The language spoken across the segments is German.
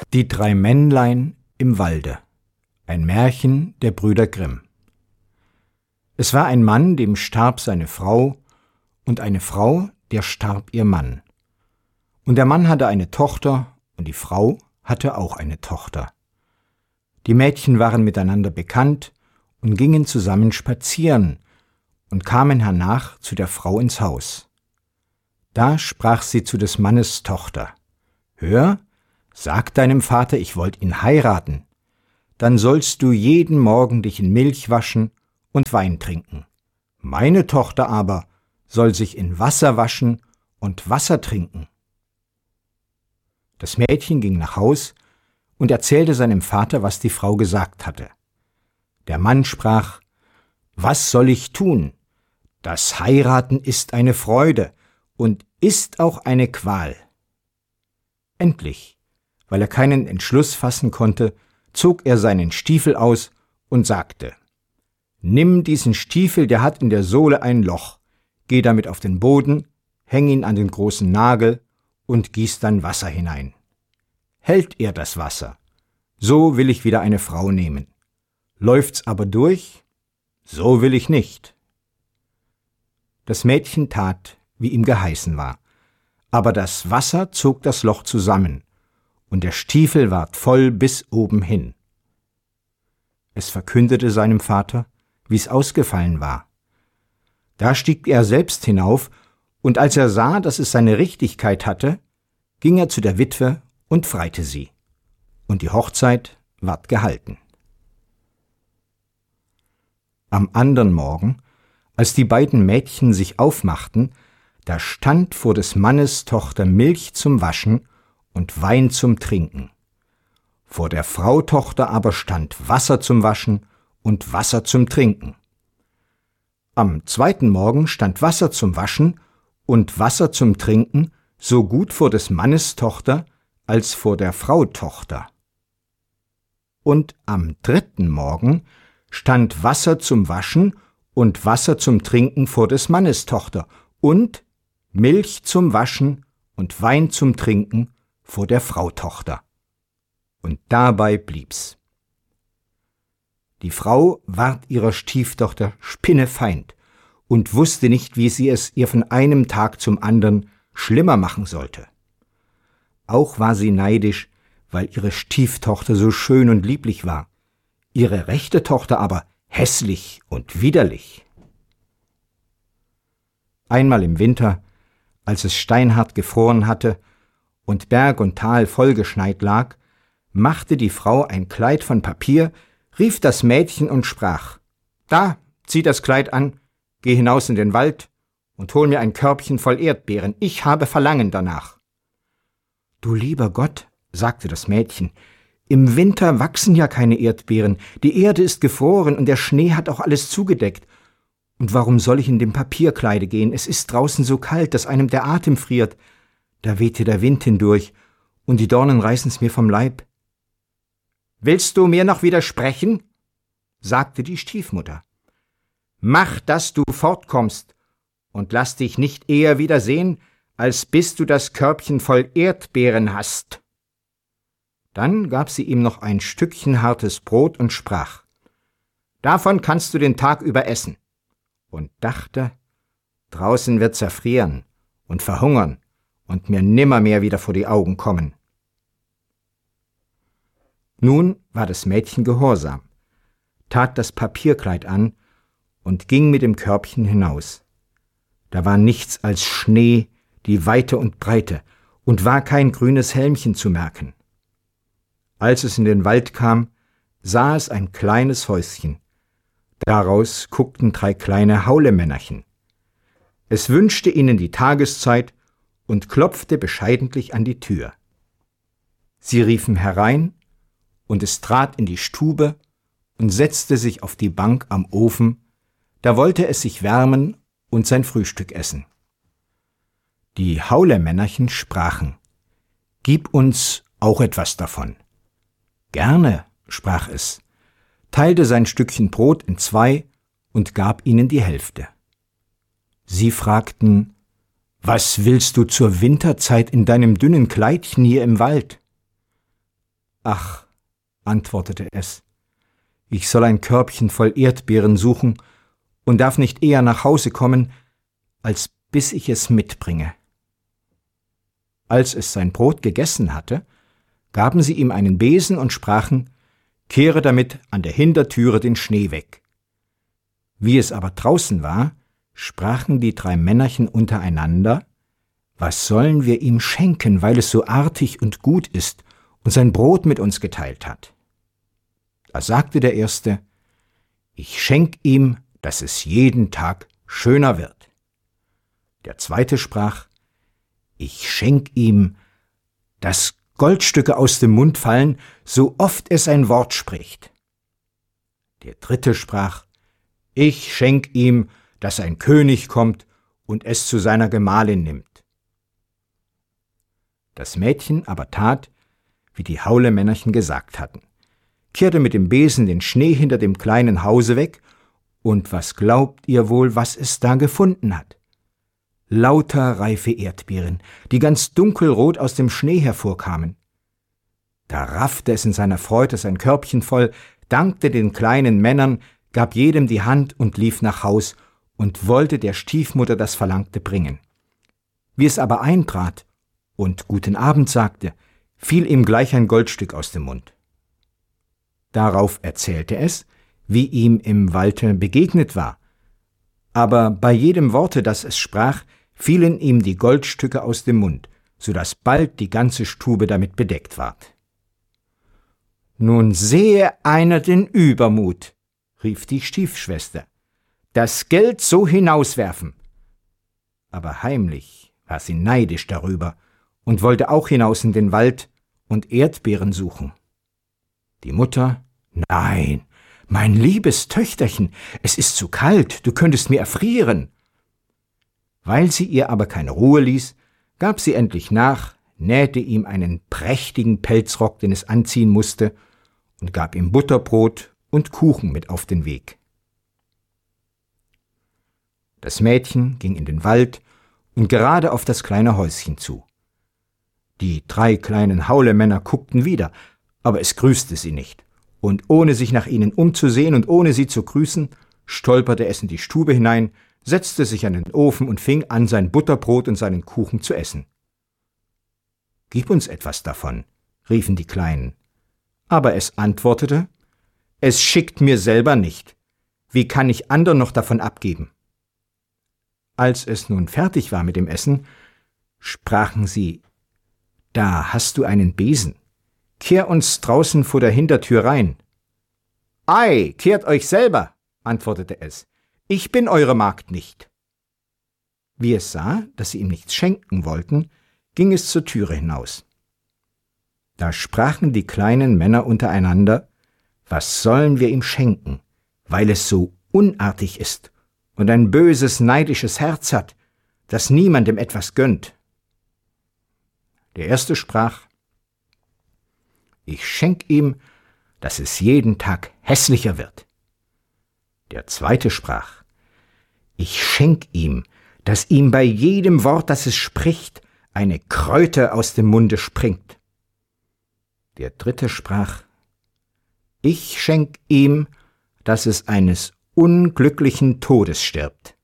Die 3 Männlein im Walde. Ein Märchen der Brüder Grimm. Es war ein Mann, dem starb seine Frau, und eine Frau, der starb ihr Mann. Und der Mann hatte eine Tochter, und die Frau hatte auch eine Tochter. Die Mädchen waren miteinander bekannt und gingen zusammen spazieren und kamen hernach zu der Frau ins Haus. Da sprach sie zu des Mannes Tochter: »Hör, sag deinem Vater, ich wollt ihn heiraten. Dann sollst du jeden Morgen dich in Milch waschen und Wein trinken. Meine Tochter aber soll sich in Wasser waschen und Wasser trinken.« Das Mädchen ging nach Haus und erzählte seinem Vater, was die Frau gesagt hatte. Der Mann sprach: »Was soll ich tun? Das Heiraten ist eine Freude und ist auch eine Qual.« Endlich, weil er keinen Entschluss fassen konnte, zog er seinen Stiefel aus und sagte: »Nimm diesen Stiefel, der hat in der Sohle ein Loch, geh damit auf den Boden, häng ihn an den großen Nagel und gieß dann Wasser hinein. Hält er das Wasser, so will ich wieder eine Frau nehmen. Läuft's aber durch, so will ich nicht.« Das Mädchen tat, wie ihm geheißen war, aber das Wasser zog das Loch zusammen, und der Stiefel ward voll bis oben hin. Es verkündete seinem Vater, wie's ausgefallen war. Da stieg er selbst hinauf, und als er sah, dass es seine Richtigkeit hatte, ging er zu der Witwe und freite sie, und die Hochzeit ward gehalten. Am andern Morgen, als die beiden Mädchen sich aufmachten, da stand vor des Mannes Tochter Milch zum Waschen und Wein zum Trinken. Vor der Frau Tochter aber stand Wasser zum Waschen und Wasser zum Trinken. Am 2. Morgen stand Wasser zum Waschen und Wasser zum Trinken so gut vor des Mannes Tochter als vor der Frau Tochter. Und am 3. Morgen stand Wasser zum Waschen und Wasser zum Trinken vor des Mannes Tochter und Milch zum Waschen und Wein zum Trinken vor der Frau Tochter. Und dabei blieb's. Die Frau ward ihrer Stieftochter spinnefeind und wusste nicht, wie sie es ihr von einem Tag zum anderen schlimmer machen sollte. Auch war sie neidisch, weil ihre Stieftochter so schön und lieblich war, ihre rechte Tochter aber hässlich und widerlich. Einmal im Winter, als es steinhart gefroren hatte und Berg und Tal vollgeschneit lag, machte die Frau ein Kleid von Papier, rief das Mädchen und sprach: »Da, zieh das Kleid an, geh hinaus in den Wald und hol mir ein Körbchen voll Erdbeeren, ich habe Verlangen danach.« »Du lieber Gott«, sagte das Mädchen, »im Winter wachsen ja keine Erdbeeren, die Erde ist gefroren und der Schnee hat auch alles zugedeckt. Und warum soll ich in dem Papierkleide gehen? Es ist draußen so kalt, dass einem der Atem friert. Da wehte der Wind hindurch, und die Dornen reißen's mir vom Leib.« »Willst du mir noch widersprechen?«, sagte die Stiefmutter. »Mach, dass du fortkommst, und lass dich nicht eher wiedersehen, als bis du das Körbchen voll Erdbeeren hast.« Dann gab sie ihm noch ein Stückchen hartes Brot und sprach: »Davon kannst du den Tag über essen.« Und dachte: »Draußen wird's erfrieren und verhungern und mir nimmermehr wieder vor die Augen kommen.« Nun war das Mädchen gehorsam, tat das Papierkleid an und ging mit dem Körbchen hinaus. Da war nichts als Schnee, die Weite und Breite, und war kein grünes Hälmchen zu merken. Als es in den Wald kam, sah es ein kleines Häuschen. Daraus guckten 3 kleine Haulemännerchen. Es wünschte ihnen die Tageszeit und klopfte bescheidentlich an die Tür. Sie riefen herein, und es trat in die Stube und setzte sich auf die Bank am Ofen, da wollte es sich wärmen und sein Frühstück essen. Die Haulemännerchen sprachen: »Gib uns auch etwas davon.« »Gerne«, sprach es, teilte sein Stückchen Brot in 2 und gab ihnen die Hälfte. Sie fragten: »Was willst du zur Winterzeit in deinem dünnen Kleidchen hier im Wald?« »Ach«, antwortete es, »ich soll ein Körbchen voll Erdbeeren suchen und darf nicht eher nach Hause kommen, als bis ich es mitbringe.« Als es sein Brot gegessen hatte, gaben sie ihm einen Besen und sprachen, »Kehre damit an der Hintertüre den Schnee weg.« Wie es aber draußen war, sprachen die 3 Männerchen untereinander, »Was sollen wir ihm schenken, weil es so artig und gut ist und sein Brot mit uns geteilt hat?« Da sagte der Erste, »Ich schenk ihm, dass es jeden Tag schöner wird.« Der Zweite sprach, »Ich schenk ihm, dass Goldstücke aus dem Mund fallen, so oft es ein Wort spricht.« Der Dritte sprach, »Ich schenk ihm, dass ein König kommt und es zu seiner Gemahlin nimmt.« Das Mädchen aber tat, wie die Haulemännerchen gesagt hatten, kehrte mit dem Besen den Schnee hinter dem kleinen Hause weg, und was glaubt ihr wohl, was es da gefunden hat? Lauter reife Erdbeeren, die ganz dunkelrot aus dem Schnee hervorkamen. Da raffte es in seiner Freude sein Körbchen voll, dankte den kleinen Männern, gab jedem die Hand und lief nach Haus und wollte der Stiefmutter das Verlangte bringen. Wie es aber eintrat und »Guten Abend« sagte, fiel ihm gleich ein Goldstück aus dem Mund. Darauf erzählte es, wie ihm im Walde begegnet war, aber bei jedem Worte, das es sprach, fielen ihm die Goldstücke aus dem Mund, so daß bald die ganze Stube damit bedeckt ward. »Nun sehe einer den Übermut«, rief die Stiefschwester, »das Geld so hinauswerfen.« Aber heimlich war sie neidisch darüber und wollte auch hinaus in den Wald und Erdbeeren suchen. Die Mutter, »Nein, mein liebes Töchterchen, es ist zu kalt, du könntest mir erfrieren.« Weil sie ihr aber keine Ruhe ließ, gab sie endlich nach, nähte ihm einen prächtigen Pelzrock, den es anziehen musste, und gab ihm Butterbrot und Kuchen mit auf den Weg. Das Mädchen ging in den Wald und gerade auf das kleine Häuschen zu. Die 3 kleinen Haulemänner guckten wieder, aber es grüßte sie nicht, und ohne sich nach ihnen umzusehen und ohne sie zu grüßen, stolperte es in die Stube hinein, setzte sich an den Ofen und fing an, sein Butterbrot und seinen Kuchen zu essen. »Gib uns etwas davon«, riefen die Kleinen. Aber es antwortete, »Es schickt mir selber nicht. Wie kann ich anderen noch davon abgeben?« Als es nun fertig war mit dem Essen, sprachen sie, »Da hast du einen Besen. Kehr uns draußen vor der Hintertür rein.« »Ei, kehrt euch selber«, antwortete es, »ich bin eure Magd nicht.« Wie es sah, dass sie ihm nichts schenken wollten, ging es zur Türe hinaus. Da sprachen die kleinen Männer untereinander, was sollen wir ihm schenken, weil es so unartig ist und ein böses, neidisches Herz hat, das niemandem etwas gönnt. Der Erste sprach, ich schenk ihm, dass es jeden Tag hässlicher wird. Der Zweite sprach, ich schenk ihm, dass ihm bei jedem Wort, das es spricht, eine Kröte aus dem Munde springt. Der Dritte sprach, ich schenk ihm, dass es eines unglücklichen Todes stirbt.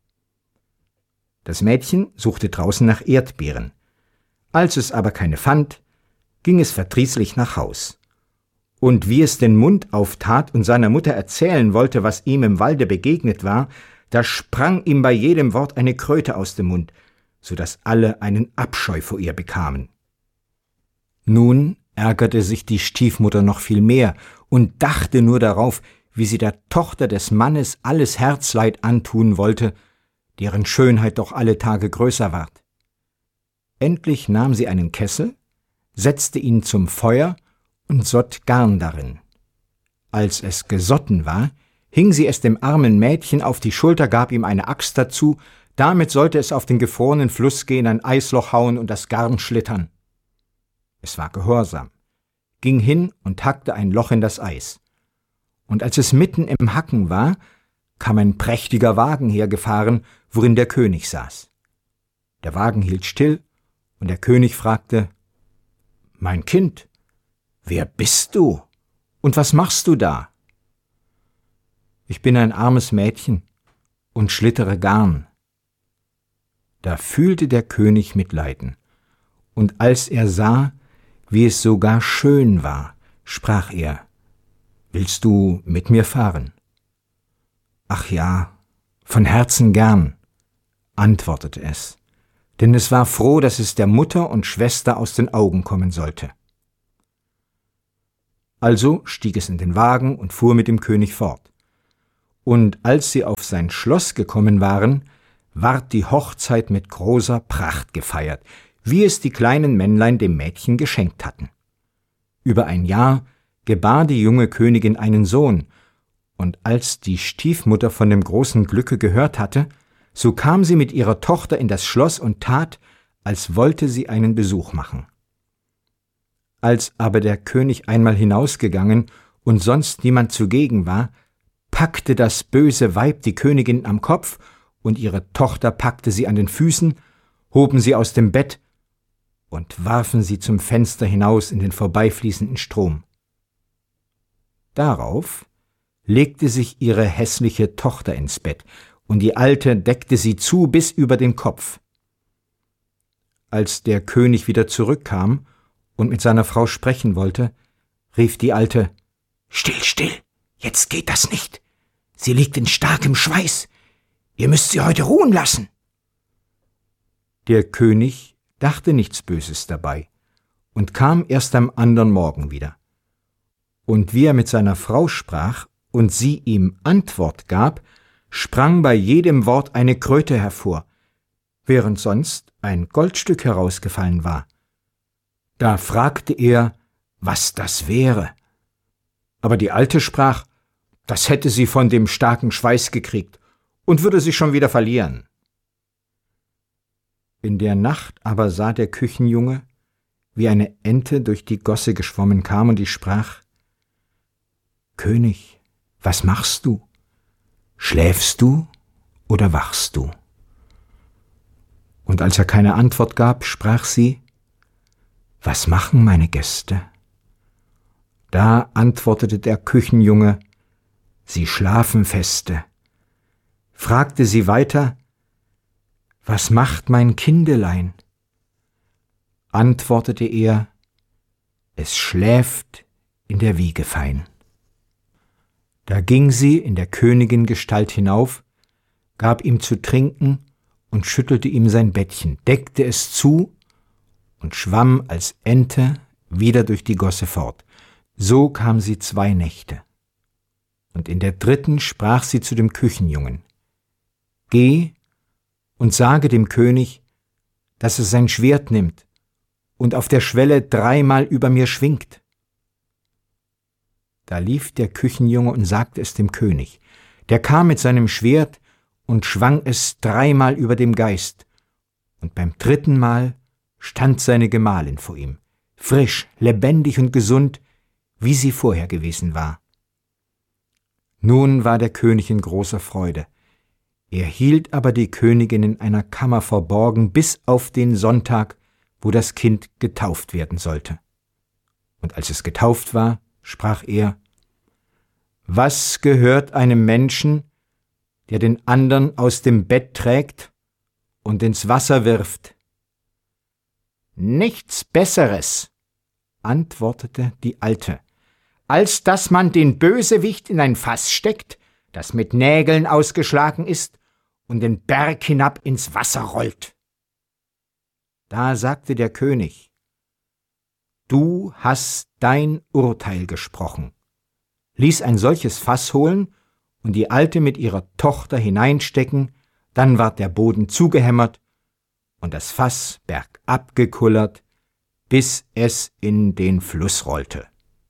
Das Mädchen suchte draußen nach Erdbeeren. Als es aber keine fand, ging es verdrießlich nach Haus. Und wie es den Mund auftat und seiner Mutter erzählen wollte, was ihm im Walde begegnet war, da sprang ihm bei jedem Wort eine Kröte aus dem Mund, so daß alle einen Abscheu vor ihr bekamen. Nun ärgerte sich die Stiefmutter noch viel mehr und dachte nur darauf, wie sie der Tochter des Mannes alles Herzleid antun wollte, deren Schönheit doch alle Tage größer ward. Endlich nahm sie einen Kessel, setzte ihn zum Feuer und sott Garn darin. Als es gesotten war, hing sie es dem armen Mädchen auf die Schulter, gab ihm eine Axt dazu, damit sollte es auf den gefrorenen Fluss gehen, ein Eisloch hauen und das Garn schlittern. Es war gehorsam, ging hin und hackte ein Loch in das Eis. Und als es mitten im Hacken war, kam ein prächtiger Wagen hergefahren, worin der König saß. Der Wagen hielt still, und der König fragte, »Mein Kind, »Wer bist du? Und was machst du da?« »Ich bin ein armes Mädchen und schlittere Garn.« Da fühlte der König Mitleiden, und als er sah, wie es sogar schön war, sprach er: »Willst du mit mir fahren?« »Ach ja, von Herzen gern«, antwortete es, denn es war froh, dass es der Mutter und Schwester aus den Augen kommen sollte. Also stieg es in den Wagen und fuhr mit dem König fort. Und als sie auf sein Schloss gekommen waren, ward die Hochzeit mit großer Pracht gefeiert, wie es die kleinen Männlein dem Mädchen geschenkt hatten. Über ein Jahr gebar die junge Königin einen Sohn, und als die Stiefmutter von dem großen Glücke gehört hatte, so kam sie mit ihrer Tochter in das Schloss und tat, als wollte sie einen Besuch machen. Als aber der König einmal hinausgegangen und sonst niemand zugegen war, packte das böse Weib die Königin am Kopf, und ihre Tochter packte sie an den Füßen, hoben sie aus dem Bett und warfen sie zum Fenster hinaus in den vorbeifließenden Strom. Darauf legte sich ihre hässliche Tochter ins Bett, und die Alte deckte sie zu bis über den Kopf. Als der König wieder zurückkam und mit seiner Frau sprechen wollte, rief die Alte: »Still, still, jetzt geht das nicht. Sie liegt in starkem Schweiß. Ihr müsst sie heute ruhen lassen.« Der König dachte nichts Böses dabei und kam erst am andern Morgen wieder. Und wie er mit seiner Frau sprach und sie ihm Antwort gab, sprang bei jedem Wort eine Kröte hervor, während sonst ein Goldstück herausgefallen war. Da fragte er, was das wäre. Aber die Alte sprach, das hätte sie von dem starken Schweiß gekriegt und würde sich schon wieder verlieren. In der Nacht aber sah der Küchenjunge, wie eine Ente durch die Gosse geschwommen kam, und die sprach: »König, was machst du? Schläfst du oder wachst du?« Und als er keine Antwort gab, sprach sie: »Was machen meine Gäste?« Da antwortete der Küchenjunge: »Sie schlafen feste.« Fragte sie weiter: »Was macht mein Kindelein?« Antwortete er: »Es schläft in der Wiege fein.« Da ging sie in der Königin Gestalt hinauf, gab ihm zu trinken und schüttelte ihm sein Bettchen, deckte es zu und schwamm als Ente wieder durch die Gosse fort. So kam sie 2 Nächte. Und in der 3. sprach sie zu dem Küchenjungen: »Geh und sage dem König, dass er sein Schwert nimmt und auf der Schwelle 3-mal über mir schwingt.« Da lief der Küchenjunge und sagte es dem König. Der kam mit seinem Schwert und schwang es 3-mal über dem Geist, und beim 3. Mal stand seine Gemahlin vor ihm, frisch, lebendig und gesund, wie sie vorher gewesen war. Nun war der König in großer Freude. Er hielt aber die Königin in einer Kammer verborgen bis auf den Sonntag, wo das Kind getauft werden sollte. Und als es getauft war, sprach er: »Was gehört einem Menschen, der den andern aus dem Bett trägt und ins Wasser wirft?« »Nichts Besseres«, antwortete die Alte, »als dass man den Bösewicht in ein Fass steckt, das mit Nägeln ausgeschlagen ist, und den Berg hinab ins Wasser rollt.« Da sagte der König: »Du hast dein Urteil gesprochen«, ließ ein solches Fass holen und die Alte mit ihrer Tochter hineinstecken, dann ward der Boden zugehämmert und das Fass bergab gekullert, bis es in den Fluss rollte.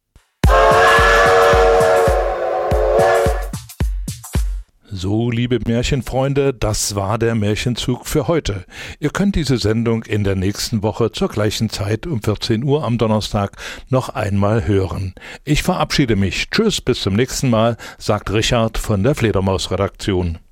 So, liebe Märchenfreunde, das war der Märchenzug für heute. Ihr könnt diese Sendung in der nächsten Woche zur gleichen Zeit um 14 Uhr am Donnerstag noch einmal hören. Ich verabschiede mich. Tschüss, bis zum nächsten Mal, sagt Richard von der Fledermaus-Redaktion.